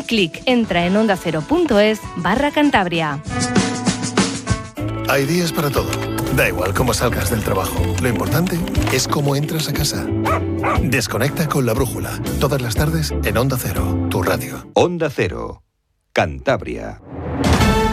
clic. Entra en ondacero.es/Cantabria. Hay días para todo. Da igual cómo salgas del trabajo. Lo importante es cómo entras a casa. Desconecta con La Brújula. Todas las tardes en Onda Cero, tu radio. Onda Cero, Cantabria.